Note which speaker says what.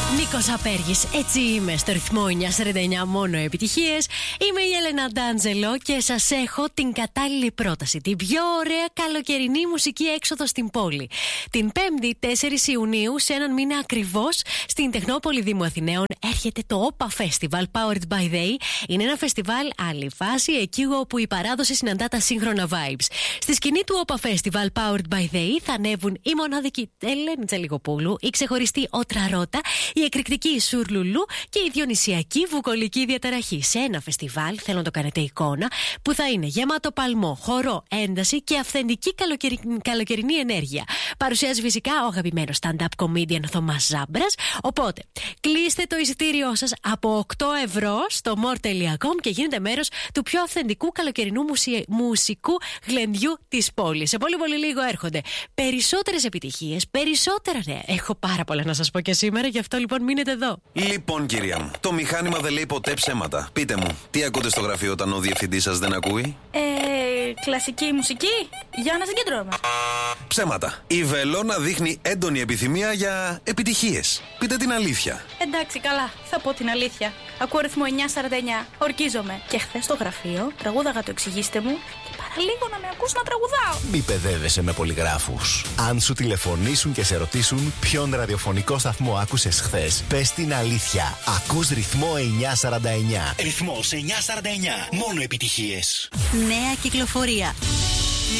Speaker 1: Νίκος Απέργης, έτσι είμαι στο ρυθμό 949, μόνο επιτυχίες. Είμαι η Έλενα Ντάντζελο και σας έχω την κατάλληλη πρόταση. Την πιο ωραία καλοκαιρινή μουσική έξοδο στην πόλη. Την 5η 4 Ιουνίου, σε έναν μήνα ακριβώς, στην Τεχνόπολη Δήμου Αθηναίων, έρχεται το OPA Festival Powered by They. Είναι ένα φεστιβάλ άλλη φάση, εκεί όπου η παράδοση συναντά τα σύγχρονα vibes. Στη σκηνή του OPA Festival Powered by They θα ανέβουν η μοναδική Ελένη Τσαλιγοπούλου, η ξεχωριστή Ότρα Ρώτα, η εκρηκτική Σουρλουλού και η διονυσιακή βουκολική διαταραχή. Σε ένα φεστιβάλ, θέλω να το κάνετε εικόνα, που θα είναι γεμάτο παλμό, χορό, ένταση και αυθεντική καλοκαιρινή ενέργεια. Παρουσιάζει φυσικά ο αγαπημένος stand-up comedian Θωμάς Ζάμπρας. Οπότε, κλείστε το εισιτήριό σας από 8€ στο more.com και γίνετε μέρος του πιο αυθεντικού καλοκαιρινού μουσικού γλεντιού της πόλης. Σε πολύ πολύ λίγο έρχονται περισσότερες επιτυχίες, περισσότερα νέα. Έχω πάρα πολλά να σας πω και σήμερα, γι' αυτό λοιπόν μείνετε εδώ.
Speaker 2: Λοιπόν, κυρία μου, το μηχάνημα δεν λέει ποτέ ψέματα. Πείτε μου, τι ακούτε στο γραφείο όταν ο διευθυντής σας δεν ακούει?
Speaker 3: Κλασική μουσική, για να συγκεντρώμε.
Speaker 2: Ψέματα. Η Βελόνα δείχνει έντονη επιθυμία για επιτυχίες. Πείτε την αλήθεια.
Speaker 3: Εντάξει, καλά, θα πω την αλήθεια. Ακούω ρυθμό 949, ορκίζομαι. Και χθες στο γραφείο τραγούδαγα το εξηγήστε μου και παραλίγο να με ακούς να τραγουδάω.
Speaker 4: Μη παιδεύεσαι με πολυγράφους. Αν σου τηλεφωνήσουν και σε ρωτήσουν ποιον ραδιοφωνικό σταθμό άκουσες χθες, πες την αλήθεια. Ακούς ρυθμό 949.
Speaker 5: Ρυθμός 949. Μόνο επιτυχίες.
Speaker 1: Νέα κυκλοφορία.